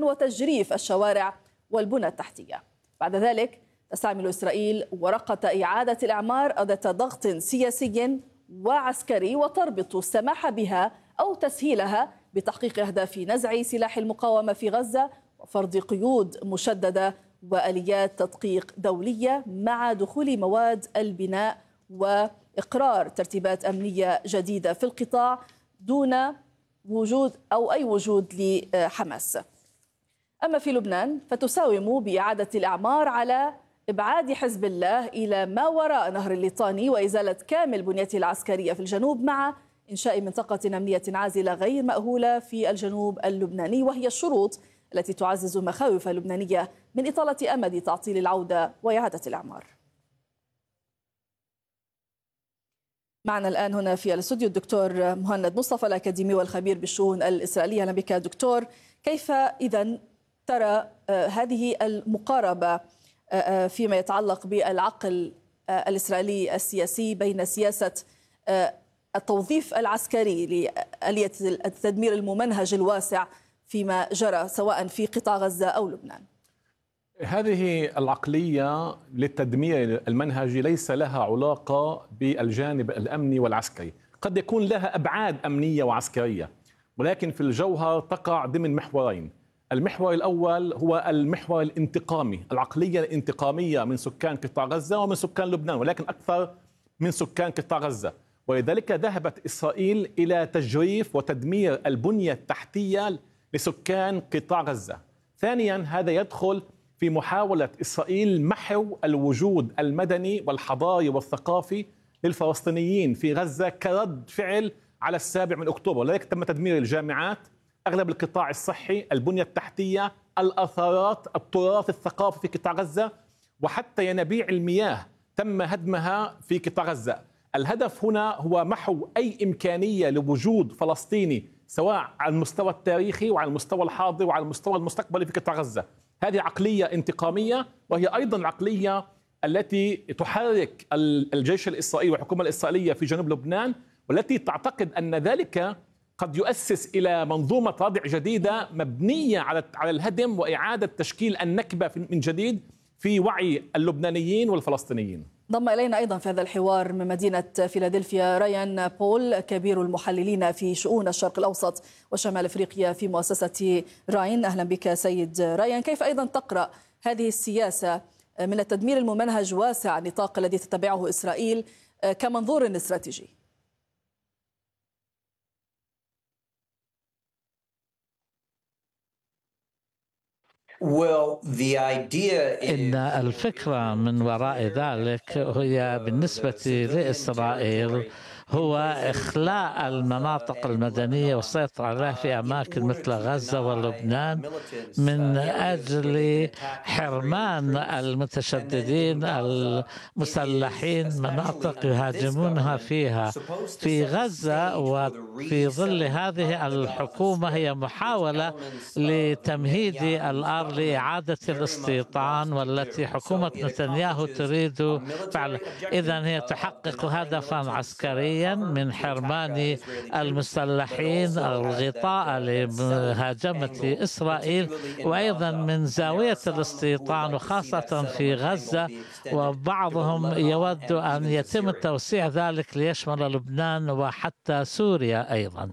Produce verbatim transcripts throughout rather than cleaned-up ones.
وتجريف الشوارع والبنى التحتية. بعد ذلك تستعمل إسرائيل ورقة إعادة الإعمار أداة ضغط سياسي وعسكري، وتربط السماح بها أو تسهيلها بتحقيق أهداف نزع سلاح المقاومة في غزة وفرض قيود مشددة وآليات تدقيق دولية مع دخول مواد البناء وإقرار ترتيبات أمنية جديدة في القطاع دون وجود أو أي وجود لحماس. أما في لبنان فتساوم بإعادة الإعمار على إبعاد حزب الله إلى ما وراء نهر الليطاني وإزالة كامل بنيته العسكرية في الجنوب، مع إنشاء منطقة أمنية عازلة غير مأهولة في الجنوب اللبناني، وهي الشروط التي تعزز مخاوف اللبنانية من إطالة أمد تعطيل العودة وإعادة الإعمار. معنا الآن هنا في الاستوديو الدكتور مهند مصطفى الأكاديمي والخبير بالشؤون الإسرائيلية. أهلا بك دكتور. كيف إذن ترى هذه المقاربة فيما يتعلق بالعقل الإسرائيلي السياسي بين سياسة التوظيف العسكري لآلية التدمير الممنهج الواسع فيما جرى سواء في قطاع غزة أو لبنان؟ هذه العقلية للتدمير المنهجي ليس لها علاقة بالجانب الأمني والعسكري، قد يكون لها أبعاد أمنية وعسكرية، ولكن في الجوهر تقع ضمن محورين. المحور الأول هو المحور الانتقامي، العقلية الانتقامية من سكان قطاع غزة ومن سكان لبنان، ولكن أكثر من سكان قطاع غزة. ولذلك ذهبت إسرائيل إلى تجريف وتدمير البنية التحتية لسكان قطاع غزة. ثانيا، هذا يدخل في محاولة إسرائيل محو الوجود المدني والحضاري والثقافي للفلسطينيين في غزة كرد فعل على السابع من أكتوبر. لذلك تم تدمير الجامعات، أغلب القطاع الصحي، البنية التحتية، الآثارات، التراث الثقافي في قطاع غزة، وحتى ينابيع المياه تم هدمها في قطاع غزة. الهدف هنا هو محو أي إمكانية لوجود فلسطيني سواء على المستوى التاريخي وعلى المستوى الحاضر وعلى المستوى المستقبلي في قطاع غزة. هذه عقلية انتقامية، وهي أيضا العقلية التي تحرك الجيش الإسرائيلي والحكومة الإسرائيلية في جنوب لبنان، والتي تعتقد أن ذلك قد يؤسس إلى منظومة ردع جديدة مبنية على على الهدم وإعادة تشكيل النكبة من جديد في وعي اللبنانيين والفلسطينيين. ضم إلينا أيضا في هذا الحوار من مدينة فيلادلفيا ريان بول، كبير المحللين في شؤون الشرق الأوسط وشمال أفريقيا في مؤسسة راين. أهلا بك سيد ريان. كيف أيضا تقرأ هذه السياسة من التدمير الممنهج واسع النطاق الذي تتبعه إسرائيل كمنظور استراتيجي؟ إن الفكرة من وراء ذلك هي بالنسبة لإسرائيل هو إخلاء المناطق المدنية والسيطرة عليها في أماكن مثل غزة ولبنان من أجل حرمان المتشددين المسلحين مناطق يهاجمونها فيها. في غزة وفي ظل هذه الحكومة هي محاولة لتمهيد الأرض لإعادة الاستيطان، والتي حكومة نتنياهو تريد فعل. إذن هي تحقق هدفا عسكريا من حرمان المسلحين الغطاء لمهاجمة إسرائيل، وأيضا من زاوية الاستيطان وخاصة في غزة، وبعضهم يود أن يتم توسيع ذلك ليشمل لبنان وحتى سوريا أيضا.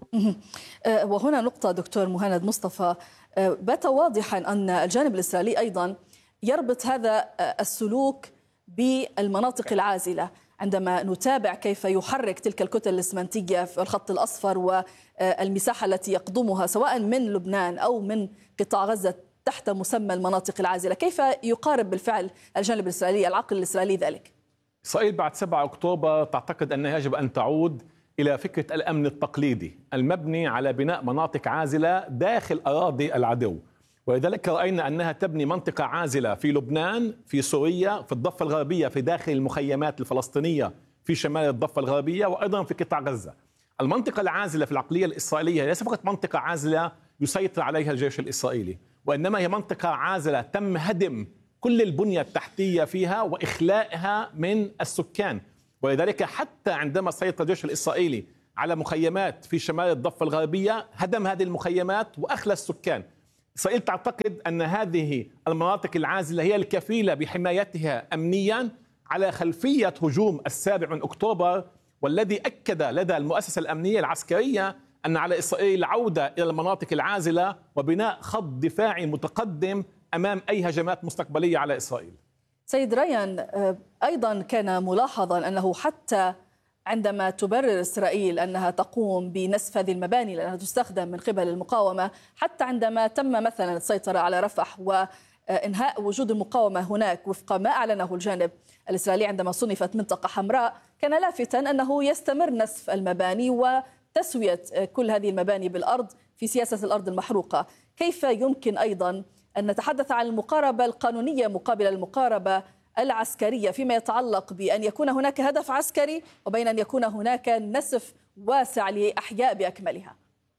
وهنا نقطة دكتور مهند مصطفى، بات واضحا أن الجانب الإسرائيلي أيضا يربط هذا السلوك بالمناطق العازلة. عندما نتابع كيف يحرك تلك الكتل الإسمنتية في الخط الأصفر والمساحة التي يقضمها سواء من لبنان أو من قطاع غزة تحت مسمى المناطق العازلة، كيف يقارب بالفعل الجانب الإسرائيلي العقل الإسرائيلي ذلك؟ إسرائيل بعد سبعة أكتوبر تعتقد أنها يجب أن تعود إلى فكرة الأمن التقليدي المبني على بناء مناطق عازلة داخل أراضي العدو، ولذلك رأينا أنها تبني منطقة عازلة في لبنان، في سوريا، في الضفة الغربية، في داخل المخيمات الفلسطينية في شمال الضفة الغربية، وأيضا في قطاع غزة. المنطقة العازلة في العقلية الإسرائيلية ليس فقط منطقة عازلة يسيطر عليها الجيش الإسرائيلي، وإنما هي منطقة عازلة تم هدم كل البنية التحتية فيها وإخلائها من السكان. ولذلك حتى عندما سيطر الجيش الإسرائيلي على مخيمات في شمال الضفة الغربية هدم هذه المخيمات وأخلى السكان. إسرائيل تعتقد أن هذه المناطق العازلة هي الكفيلة بحمايتها أمنيا على خلفية هجوم السابع من أكتوبر، والذي أكد لدى المؤسسة الأمنية العسكرية أن على إسرائيل العودة إلى المناطق العازلة وبناء خط دفاعي متقدم أمام أي هجمات مستقبلية على إسرائيل. سيد ريان، أيضا كان ملاحظا أنه حتى عندما تبرر إسرائيل أنها تقوم بنسف هذه المباني لأنها تستخدم من قبل المقاومة، حتى عندما تم مثلا السيطرة على رفح وإنهاء وجود المقاومة هناك وفق ما أعلنه الجانب الإسرائيلي عندما صنفت منطقة حمراء، كان لافتا أنه يستمر نسف المباني وتسوية كل هذه المباني بالأرض في سياسة الأرض المحروقة. كيف يمكن أيضا أن نتحدث عن المقاربة القانونية مقابل المقاربة العسكرية فيما يتعلق بأن يكون هناك هدف عسكري وبين أن يكون هناك نسف واسع لأحياء بأكملها؟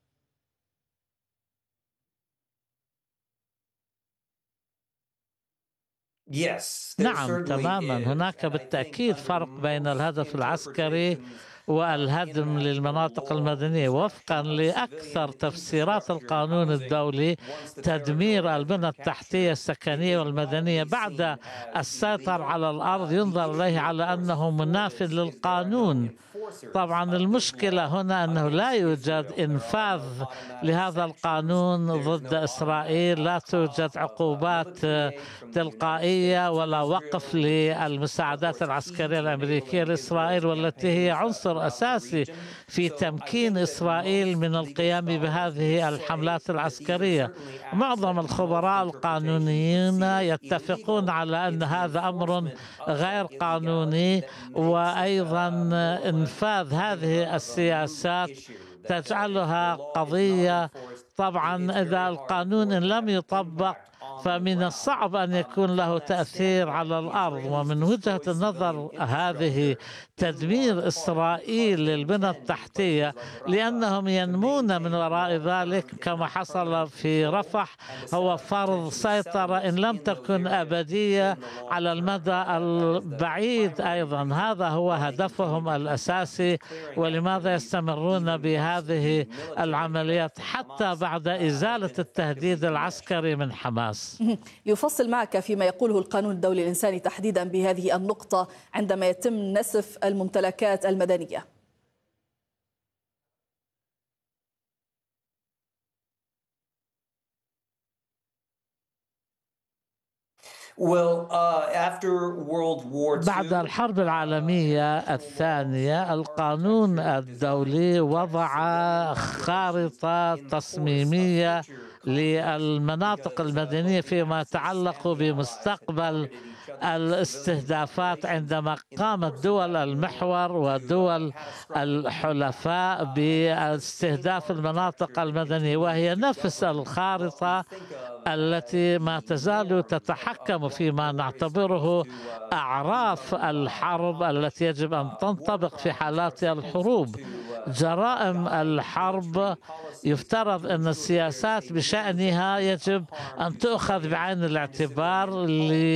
نعم تماما، هناك بالتأكيد فرق بين الهدف العسكري والهدم للمناطق المدنية. وفقا لأكثر تفسيرات القانون الدولي، تدمير البنى التحتية السكنية والمدنية بعد السيطرة على الأرض ينظر إليه على أنه منافذ للقانون. طبعا المشكلة هنا أنه لا يوجد إنفاذ لهذا القانون ضد إسرائيل، لا توجد عقوبات تلقائية ولا وقف للمساعدات العسكرية الأمريكية لإسرائيل، والتي هي عنصر أساسي في تمكين إسرائيل من القيام بهذه الحملات العسكرية. معظم الخبراء القانونيين يتفقون على أن هذا أمر غير قانوني، وأيضا إنفاذ هذه السياسات تجعلها قضية. طبعا إذا القانون إن لم يطبق فمن الصعب أن يكون له تأثير على الأرض. ومن وجهة النظر هذه تدمير إسرائيل للبنى التحتية لأنهم ينمون من وراء ذلك كما حصل في رفح هو فرض سيطرة إن لم تكن أبدية على المدى البعيد. أيضا هذا هو هدفهم الأساسي، ولماذا يستمرون بهذه العمليات حتى بعد إزالة التهديد العسكري من حماس. يفصل معك فيما يقوله القانون الدولي الإنساني تحديدا بهذه النقطة عندما يتم نسف الممتلكات المدنية. بعد الحرب العالمية الثانية القانون الدولي وضع خارطة تصميمية للمناطق المدنية فيما يتعلق بمستقبل الاستهدافات، عندما قامت دول المحور ودول الحلفاء باستهداف المناطق المدنية، وهي نفس الخارطة التي ما تزال تتحكم فيما نعتبره أعراف الحرب التي يجب أن تنطبق في حالات الحروب. جرائم الحرب يفترض أن السياسات بشأنها يجب أن تؤخذ بعين الاعتبار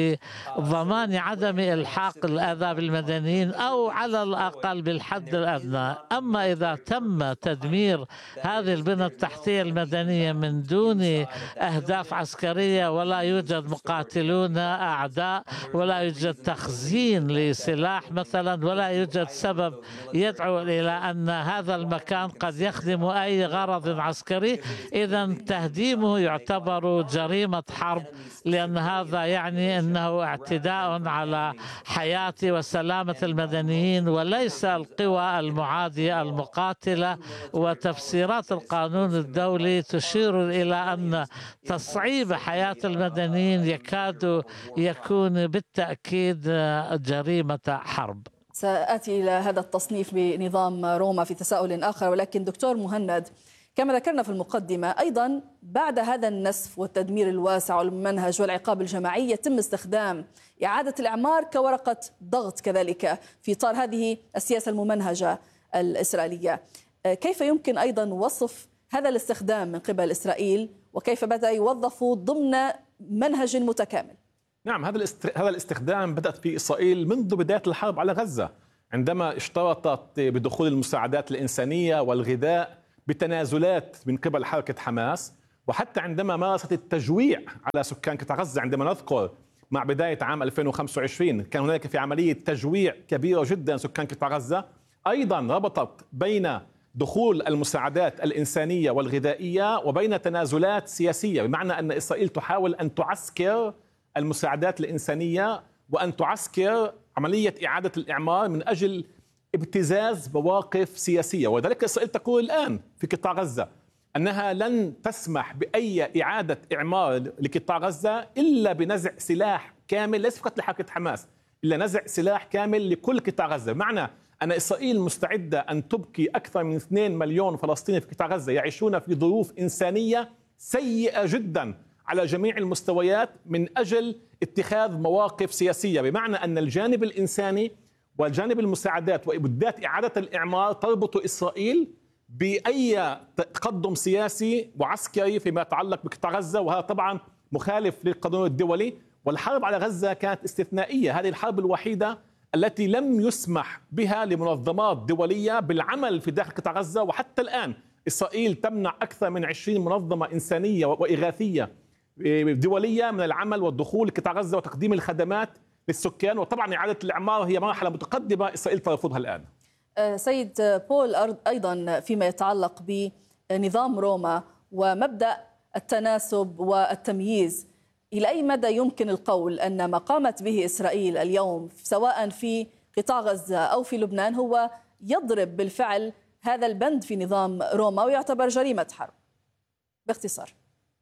لضمان عدم إلحاق الأذى بالمدنيين أو على الأقل بالحد الأدنى. أما إذا تم تدمير هذه البنى التحتية المدنية من دون أهداف عسكرية، ولا يوجد مقاتلون أعداء، ولا يوجد تخزين لسلاح مثلا، ولا يوجد سبب يدعو إلى أن هذا المكان قد يخدم أي غرض عسكري، إذا تهديمه يعتبر جريمة حرب، لأن هذا يعني أنه اعتداء على حياة وسلامة المدنيين وليس القوى المعادية المقاتلة. وتفسيرات القانون الدولي تشير إلى أن تصعيب حياة المدنيين يكاد يكون بالتأكيد جريمة حرب. سآتي إلى هذا التصنيف بنظام روما في تساؤل آخر، ولكن دكتور مهند، كما ذكرنا في المقدمة أيضا بعد هذا النسف والتدمير الواسع والممنهج والعقاب الجماعي يتم استخدام إعادة الإعمار كورقة ضغط كذلك في إطار هذه السياسة الممنهجة الإسرائيلية. كيف يمكن أيضا وصف هذا الاستخدام من قبل إسرائيل، وكيف بدأ يوظف ضمن منهج متكامل؟ نعم، هذا هذا الاستخدام بدأت في إسرائيل منذ بداية الحرب على غزة، عندما اشترطت بدخول المساعدات الإنسانية والغذاء بتنازلات من قبل حركة حماس، وحتى عندما مارست التجويع على سكان قطاع غزة. عندما نذكر مع بداية عام ألفين وخمسة وعشرين كان هناك في عملية تجويع كبيرة جدا سكان قطاع غزة، أيضا ربطت بين دخول المساعدات الإنسانية والغذائية وبين تنازلات سياسية، بمعنى أن إسرائيل تحاول أن تعسكر المساعدات الإنسانية وأن تعسكر عملية إعادة الإعمار من أجل ابتزاز مواقف سياسية. وذلك إسرائيل تقول الآن في قطاع غزة أنها لن تسمح بأي إعادة إعمار لقطاع غزة إلا بنزع سلاح كامل، ليس فقط لحركة حماس، إلا نزع سلاح كامل لكل قطاع غزة. بمعنى أن إسرائيل مستعدة أن تبقي أكثر من اثنين مليون فلسطيني في قطاع غزة يعيشون في ظروف إنسانية سيئة جدا على جميع المستويات من أجل اتخاذ مواقف سياسية، بمعنى أن الجانب الإنساني والجانب المساعدات وإبدات إعادة الإعمار تربط إسرائيل بأي تقدم سياسي وعسكري فيما يتعلق بقطاع غزة، وهذا طبعا مخالف للقانون الدولي. والحرب على غزة كانت استثنائية، هذه الحرب الوحيدة التي لم يسمح بها لمنظمات دولية بالعمل في داخل قطاع غزة. وحتى الآن إسرائيل تمنع أكثر من عشرين منظمة إنسانية وإغاثية دولية من العمل والدخول لقطاع غزة وتقديم الخدمات للسكان. وطبعا إعادة الإعمار هي مرحلة متقدمة إسرائيل ترفضها الآن. سيد بول، أيضا فيما يتعلق بنظام روما ومبدأ التناسب والتمييز، إلى أي مدى يمكن القول أن ما قامت به إسرائيل اليوم سواء في قطاع غزة أو في لبنان هو يضرب بالفعل هذا البند في نظام روما ويعتبر جريمة حرب؟ باختصار.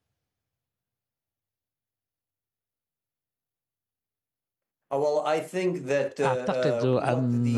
أعتقد أن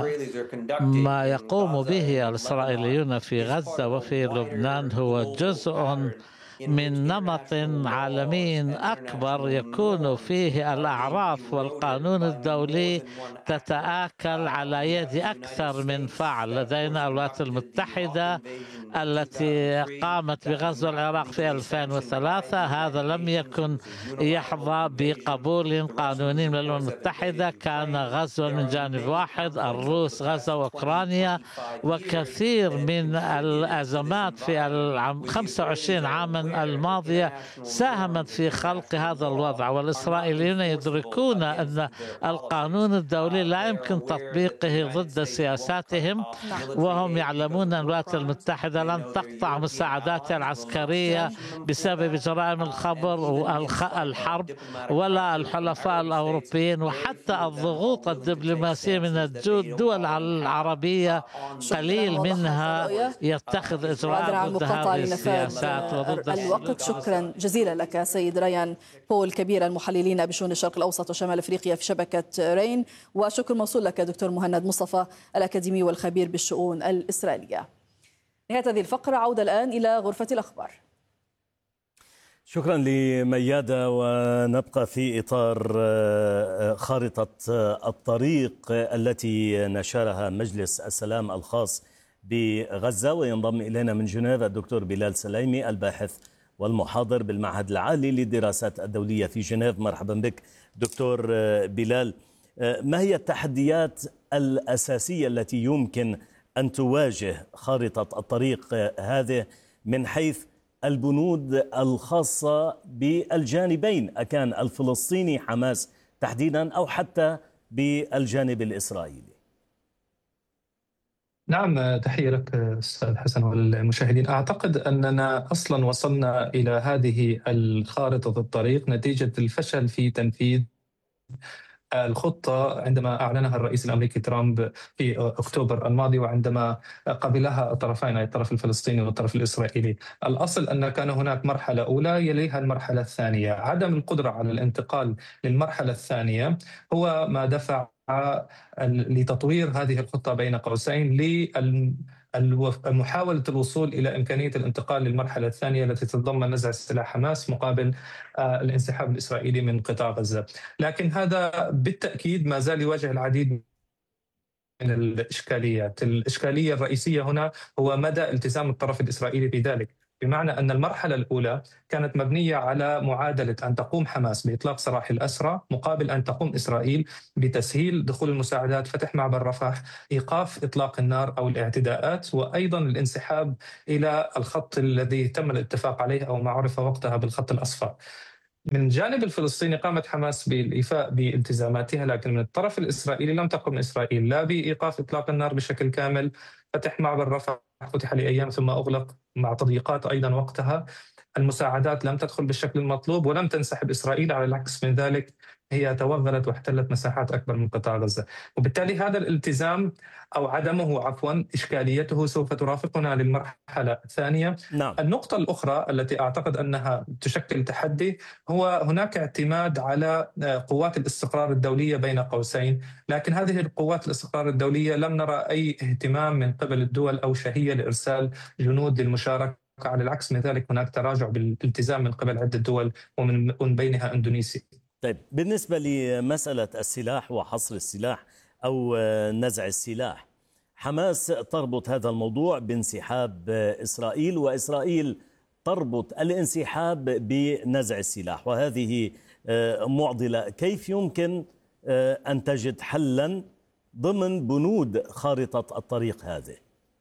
ما يقوم به الإسرائيليون في غزة وفي لبنان هو جزء من نمط عالمي أكبر يكون فيه الأعراف والقانون الدولي تتآكل على يد أكثر من فعل. لدينا الولايات المتحدة التي قامت بغزو العراق في ألفين وثلاثة، هذا لم يكن يحظى بقبول قانوني من الأمم المتحدة، كان غزو من جانب واحد، الروس غزوا أوكرانيا، وكثير من الأزمات في العام خمسة وعشرين عاما الماضية ساهمت في خلق هذا الوضع. والإسرائيليون يدركون أن القانون الدولي لا يمكن تطبيقه ضد سياساتهم، وهم يعلمون أن الولايات المتحدة لن تقطع مساعداتها العسكرية بسبب جرائم الخبر والحرب، ولا الحلفاء الأوروبيين، وحتى الضغوط الدبلوماسية من الدول العربية قليل منها يتخذ إجراءات ضد هذه السياسات وضد الوقت. شكرا جزيلا لك سيد ريان بول، كبير المحللين بشؤون الشرق الأوسط وشمال أفريقيا في شبكة رين، وشكر موصول لك دكتور مهند مصطفى الأكاديمي والخبير بالشؤون الإسرائيلية. نهاية هذه الفقرة، عودة الآن إلى غرفة الأخبار. شكرا لميادة، ونبقى في إطار خارطة الطريق التي نشرها مجلس السلام الخاص بغزة. وينضم إلينا من جنيف الدكتور بلال سليمي، الباحث والمحاضر بالمعهد العالي للدراسات الدولية في جنيف. مرحبا بك دكتور بلال. ما هي التحديات الأساسية التي يمكن أن تواجه خارطة الطريق هذه من حيث البنود الخاصة بالجانبين، أكان الفلسطيني حماس تحديدا أو حتى بالجانب الإسرائيلي؟ نعم، تحية لك أستاذ حسن والمشاهدين. أعتقد أننا أصلا وصلنا إلى هذه الخارطة الطريق نتيجة الفشل في تنفيذ الخطة عندما أعلنها الرئيس الأمريكي ترامب في أكتوبر الماضي، وعندما قبلها الطرفين، الطرف الفلسطيني والطرف الإسرائيلي. الأصل أن كان هناك مرحلة أولى يليها المرحلة الثانية. عدم القدرة على الانتقال للمرحلة الثانية هو ما دفع لتطوير هذه الخطة بين قوسين لمحاولة الوصول إلى إمكانية الانتقال للمرحلة الثانية التي تتضمن نزع سلاح حماس مقابل الانسحاب الإسرائيلي من قطاع غزة. لكن هذا بالتأكيد ما زال يواجه العديد من الإشكاليات. الإشكالية الرئيسية هنا هو مدى التزام الطرف الإسرائيلي بذلك. بمعنى أن المرحلة الأولى كانت مبنية على معادلة أن تقوم حماس بإطلاق سراح الأسرى مقابل أن تقوم إسرائيل بتسهيل دخول المساعدات، فتح معبر رفح، إيقاف إطلاق النار أو الاعتداءات، وأيضا الانسحاب إلى الخط الذي تم الاتفاق عليه أو ما عرف وقتها بالخط الأصفر. من الجانب الفلسطيني قامت حماس بالإيفاء بالتزاماتها، لكن من الطرف الإسرائيلي لم تقم إسرائيل لا بإيقاف إطلاق النار بشكل كامل، فتح معبر رفح فتح لأيام ثم أغلق مع تضييقات أيضا وقتها، المساعدات لم تدخل بالشكل المطلوب ولم تنسحب إسرائيل، على العكس من ذلك هي توغلت واحتلت مساحات أكبر من قطاع غزة. وبالتالي هذا الالتزام أو عدمه عفوا إشكاليته سوف ترافقنا للمرحلة الثانية. نعم. النقطة الأخرى التي أعتقد أنها تشكل تحدي هو هناك اعتماد على قوات الاستقرار الدولية بين قوسين، لكن هذه القوات الاستقرار الدولية لم نرى أي اهتمام من قبل الدول أو شهية لإرسال جنود للمشاركة، على العكس من ذلك هناك تراجع بالالتزام من قبل عدة دول ومن بينها إندونيسيا. طيب، بالنسبة لمسألة السلاح وحصر السلاح أو نزع السلاح، حماس تربط هذا الموضوع بانسحاب إسرائيل، وإسرائيل تربط الانسحاب بنزع السلاح، وهذه معضلة. كيف يمكن أن تجد حلا ضمن بنود خارطة الطريق هذه؟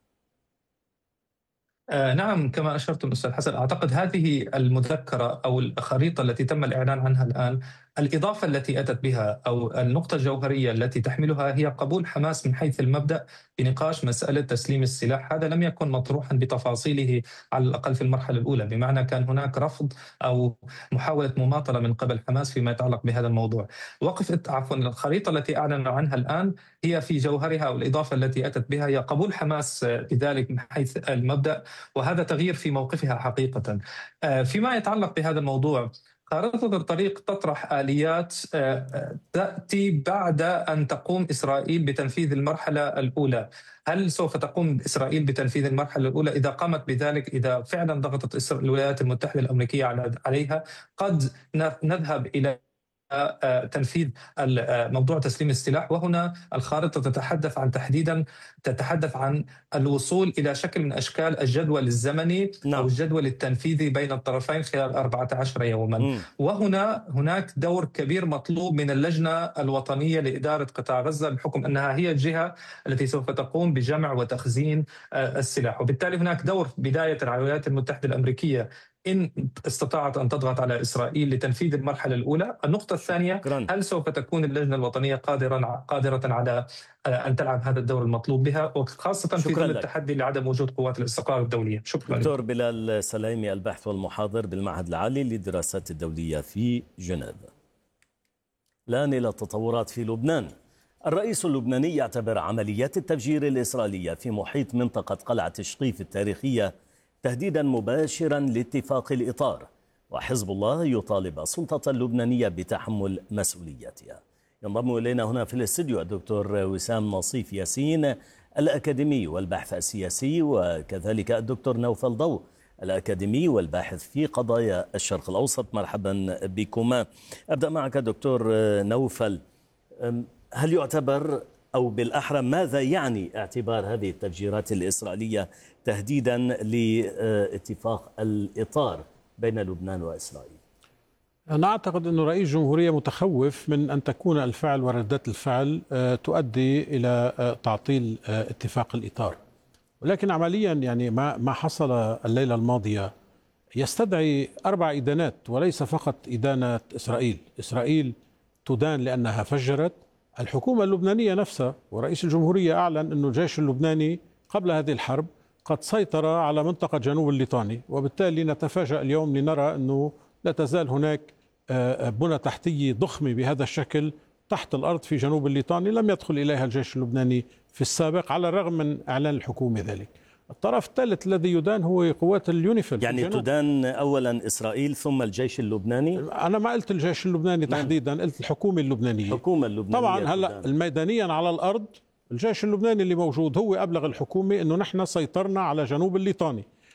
آه نعم، كما أشرتم أستاذ حسن، أعتقد هذه المذكرة أو الخريطة التي تم الإعلان عنها الآن، الإضافة التي أتت بها أو النقطة الجوهرية التي تحملها هي قبول حماس من حيث المبدأ بنقاش مسألة تسليم السلاح. هذا لم يكن مطروحا بتفاصيله على الأقل في المرحلة الأولى، بمعنى كان هناك رفض أو محاولة مماطلة من قبل حماس فيما يتعلق بهذا الموضوع. وقفت عفوا الخريطة التي أعلنوا عنها الآن هي في جوهرها، والإضافة التي أتت بها هي قبول حماس بذلك من حيث المبدأ، وهذا تغيير في موقفها حقيقة. فيما يتعلق بهذا الموضوع، خارطة الطريق تطرح آليات تأتي بعد أن تقوم إسرائيل بتنفيذ المرحلة الأولى. هل سوف تقوم إسرائيل بتنفيذ المرحلة الأولى؟ إذا قامت بذلك، إذا فعلا ضغطت الولايات المتحدة الأمريكية عليها، قد نذهب إلى تنفيذ موضوع تسليم السلاح. وهنا الخارطة تتحدث عن تحديدا تتحدث عن الوصول إلى شكل من أشكال الجدول الزمني نعم. أو الجدول التنفيذي بين الطرفين خلال أربعة عشر يوما. م. وهنا هناك دور كبير مطلوب من اللجنة الوطنية لإدارة قطاع غزة، بحكم أنها هي الجهة التي سوف تقوم بجمع وتخزين السلاح، وبالتالي هناك دور بداية على الولايات المتحدة الأمريكية إن استطاعت أن تضغط على إسرائيل لتنفيذ المرحلة الأولى. النقطة الثانية، هل سوف تكون اللجنة الوطنية قادرة قادرة على أن تلعب هذا الدور المطلوب بها، وخاصة في ظل التحدي لعدم وجود قوات الاستقرار الدولية. شكرا. دكتور بلال سليمي، الباحث والمحاضر بالمعهد العالي للدراسات الدولية في جنيف. الآن إلى التطورات في لبنان. الرئيس اللبناني يعتبر عمليات التفجير الإسرائيلية في محيط منطقة قلعة شقيف التاريخية تهديدا مباشرا لاتفاق الإطار، وحزب الله يطالب السلطة اللبنانية بتحمل مسؤولياتها. ينضم إلينا هنا في الاستديو الدكتور وسام نصيف ياسين الأكاديمي والباحث السياسي، وكذلك الدكتور نوفل ضو الأكاديمي والباحث في قضايا الشرق الأوسط. مرحبا بكما. أبدأ معك دكتور نوفل، هل يعتبر أو بالأحرى ماذا يعني اعتبار هذه التفجيرات الإسرائيلية تهديدا لاتفاق الإطار بين لبنان وإسرائيل؟ أنا أعتقد أن رئيس الجمهورية متخوف من أن تكون الفعل وردات الفعل تؤدي إلى تعطيل اتفاق الإطار، ولكن عمليا يعني ما ما حصل الليلة الماضية يستدعي أربع إدانات، وليس فقط إدانة إسرائيل. إسرائيل تدان لأنها فجرت، الحكومة اللبنانية نفسها ورئيس الجمهورية أعلن أن الجيش اللبناني قبل هذه الحرب قد سيطر على منطقة جنوب الليطاني، وبالتالي نتفاجأ اليوم لنرى أنه لا تزال هناك بنى تحتية ضخمة بهذا الشكل تحت الأرض في جنوب الليطاني لم يدخل إليها الجيش اللبناني في السابق على الرغم من إعلان الحكومة ذلك. الطرف الثالث الذي يدان هو قوات اليونيفيل. يعني تدان أولا إسرائيل ثم الجيش اللبناني؟ أنا ما قلت الجيش اللبناني تحديدا، قلت الحكومة اللبنانية. الحكومة اللبنانية طبعا هلا الميدانيا على الأرض الجيش اللبناني اللي موجود هو أبلغ الحكومة أنه نحن سيطرنا على جنوب الليطاني،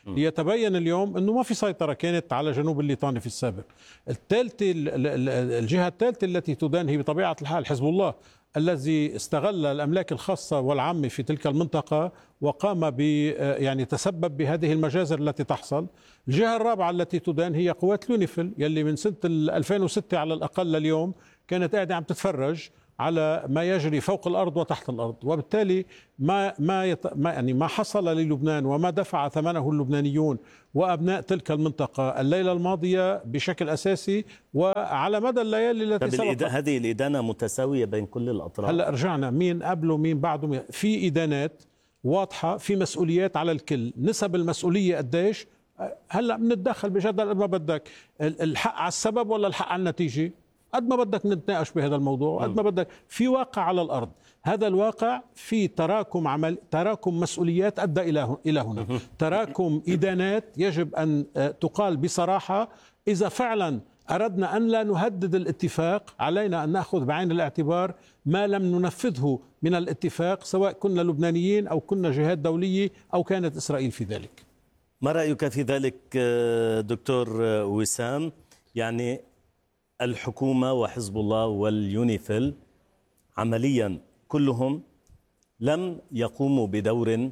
ليتبين اليوم أنه ما في سيطرة كانت على جنوب الليطاني في السابق. الثالثة الجهة الثالثة التي تدان هي بطبيعة الحال حزب الله الذي استغل الأملاك الخاصة والعامة في تلك المنطقة وقام ب يعني تسبب بهذه المجازر التي تحصل. الجهة الرابعة التي تدان هي قوات اليونيفيل يلي من سنة ألفين وستة على الأقل لليوم كانت قاعدة عم تتفرج على ما يجري فوق الأرض وتحت الأرض، وبالتالي ما ما, يط... ما يعني ما حصل للبنان وما دفع ثمنه اللبنانيون وأبناء تلك المنطقة الليلة الماضية بشكل أساسي وعلى مدى الليالي التي سبقت. هذه الإدانة متساوية بين كل الأطراف. هلا رجعنا مين قبله مين بعده مين. في إدانات واضحة، في مسؤوليات على الكل، نسب المسؤولية قديش. هلا بنتدخل بجدل قد ما بدك، الحق على السبب ولا الحق على النتيجة، قد ما بدك نتناقش بهذا الموضوع، قد ما بدك. في واقع على الأرض، هذا الواقع في تراكم عمل تراكم مسؤوليات أدى إلى إلى هنا، تراكم إدانات يجب أن تقال بصراحة. إذا فعلا أردنا أن لا نهدد الاتفاق علينا أن نأخذ بعين الاعتبار ما لم ننفذه من الاتفاق، سواء كنا لبنانيين أو كنا جهات دولية أو كانت إسرائيل في ذلك. ما رأيك في ذلك دكتور وسام؟ يعني الحكومة وحزب الله واليونيفيل عمليا كلهم لم يقوموا بدور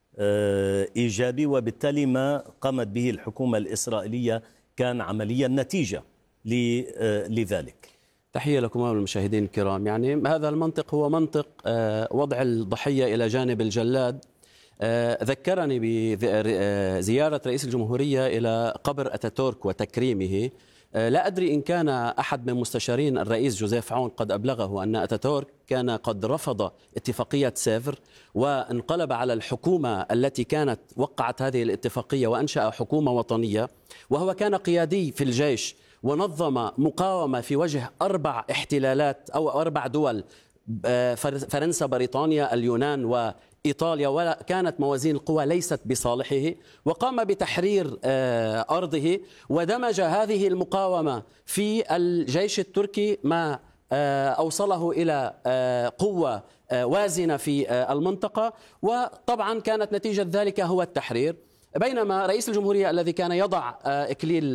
إيجابي، وبالتالي ما قامت به الحكومة الإسرائيلية كان عمليا نتيجة لذلك. تحية لكم والمشاهدين الكرام. يعني هذا المنطق هو منطق وضع الضحية إلى جانب الجلاد. ذكرني بزيارة رئيس الجمهورية إلى قبر أتاتورك وتكريمه. لا أدري إن كان أحد من مستشارين الرئيس جوزيف عون قد أبلغه أن أتاتورك كان قد رفض اتفاقية سيفر وانقلب على الحكومة التي كانت وقعت هذه الاتفاقية وأنشأ حكومة وطنية، وهو كان قيادي في الجيش ونظم مقاومة في وجه أربع احتلالات أو أربع دول، فرنسا، بريطانيا، اليونان و إيطاليا، وكانت موازين القوى ليست بصالحه، وقام بتحرير أرضه ودمج هذه المقاومة في الجيش التركي، ما أوصله إلى قوة وازنة في المنطقة، وطبعا كانت نتيجة ذلك هو التحرير. بينما رئيس الجمهورية الذي كان يضع إكليل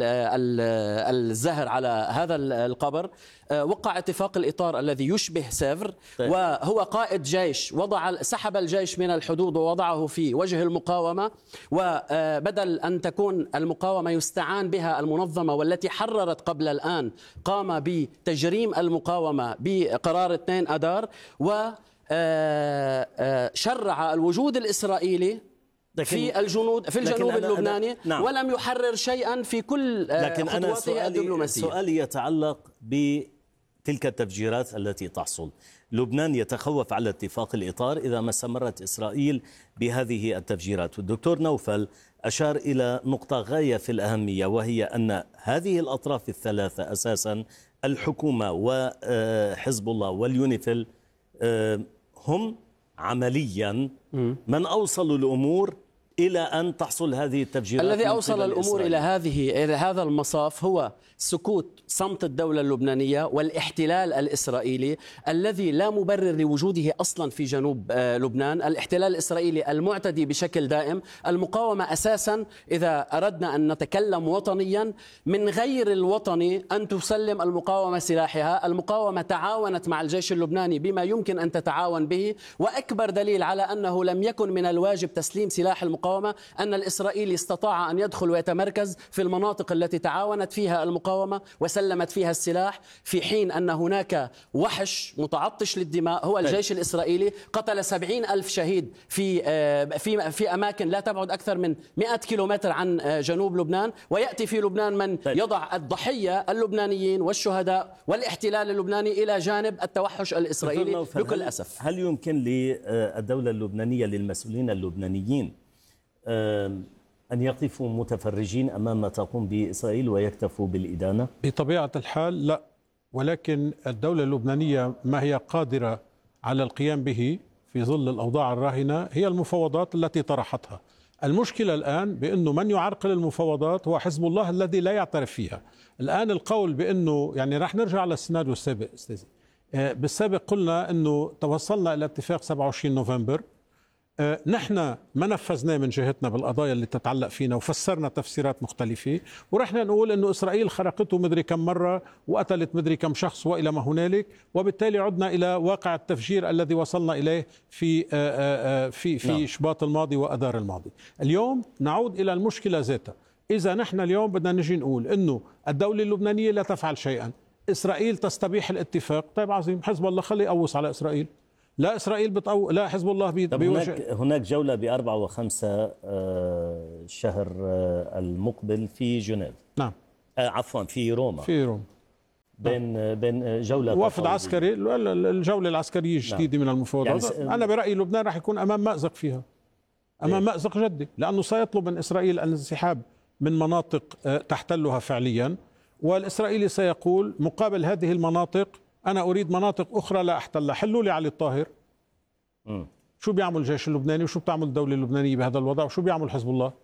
الزهر على هذا القبر وقع اتفاق الإطار الذي يشبه سيفر، وهو قائد جيش وضع سحب الجيش من الحدود ووضعه في وجه المقاومة، وبدل أن تكون المقاومة يستعان بها المنظمة والتي حررت قبل الآن، قام بتجريم المقاومة بقرار اثنين أدار وشرع الوجود الإسرائيلي في الجنود في الجنوب اللبناني. نعم. ولم يحرر شيئا في كل لكن خطواته أنا الدبلوماسية. سؤالي يتعلق بتلك التفجيرات التي تحصل. لبنان يتخوف على اتفاق الإطار إذا ما استمرت إسرائيل بهذه التفجيرات، والدكتور نوفل أشار إلى نقطة غاية في الأهمية، وهي أن هذه الأطراف الثلاثة أساسا الحكومة وحزب الله واليونيفيل هم عمليا من أوصلوا الأمور إلى أن تحصل هذه التفجيرات. الذي أوصل الأمور إلى هذه إلى هذا المصاف هو سكوت صمت الدولة اللبنانية والاحتلال الإسرائيلي الذي لا مبرر لوجوده أصلا في جنوب لبنان. الاحتلال الإسرائيلي المعتدي بشكل دائم. المقاومة أساسا إذا أردنا أن نتكلم وطنيا، من غير الوطني أن تسلم المقاومة سلاحها. المقاومة تعاونت مع الجيش اللبناني بما يمكن أن تتعاون به، وأكبر دليل على أنه لم يكن من الواجب تسليم سلاح المقاومة أن الإسرائيلي استطاع أن يدخل ويتمركز في المناطق التي تعاونت فيها المقاومة وسلمت فيها السلاح، في حين أن هناك وحش متعطش للدماء هو الجيش الإسرائيلي قتل سبعين ألف شهيد في في في أماكن لا تبعد أكثر من مئة كيلومتر عن جنوب لبنان، ويأتي في لبنان من يضع الضحية اللبنانيين والشهداء والاحتلال اللبناني إلى جانب التوحش الإسرائيلي بكل أسف. هل يمكن للدولة اللبنانية للمسؤولين اللبنانيين أن يقفوا متفرجين أمام ما تقوم به إسرائيل ويكتفوا بالإدانة؟ بطبيعة الحال لا، ولكن الدولة اللبنانية ما هي قادرة على القيام به في ظل الأوضاع الراهنة هي المفاوضات التي طرحتها. المشكلة الآن بأنه من يعرقل المفاوضات هو حزب الله الذي لا يعترف فيها. الآن القول بأنه يعني راح نرجع للسيناريو السابق أستاذي. بالسابق قلنا أنه توصلنا إلى اتفاق سبعة وعشرين نوفمبر، نحن ما نفذناه من جهتنا بالقضايا اللي تتعلق فينا وفسرنا تفسيرات مختلفة، ورحنا نقول أنه إسرائيل خرقته مدري كم مرة وقتلت مدري كم شخص وإلى ما هنالك، وبالتالي عدنا إلى واقع التفجير الذي وصلنا إليه في في في نعم. شباط الماضي وأذار الماضي. اليوم نعود إلى المشكلة ذاتها. إذا نحن اليوم بدنا نجي نقول أنه الدولة اللبنانية لا تفعل شيئا، إسرائيل تستبيح الاتفاق، طيب عظيم، حزب الله خلي يقوص على إسرائيل. لا إسرائيل بتقو... لا حزب الله بي... هناك هناك جولة بأربعة وخمسة شهر المقبل في جنيف. نعم. آه عفوا في روما. في روما. بين نعم. بين جولة وفد عسكري، الجولة العسكرية الجديدة نعم. من المفاوضات. يعني أنا برأيي لبنان راح يكون أمام مأزق فيها. أمام إيه؟ مأزق جدي، لأنه سيطلب من إسرائيل الانسحاب من مناطق تحتلها فعليا، والإسرائيلي سيقول مقابل هذه المناطق أنا أريد مناطق أخرى لا أحتلها، حلوا لي علي الطاهر. م. شو بيعمل الجيش اللبناني وشو بتعمل الدولة اللبنانية بهذا الوضع وشو بيعمل حزب الله؟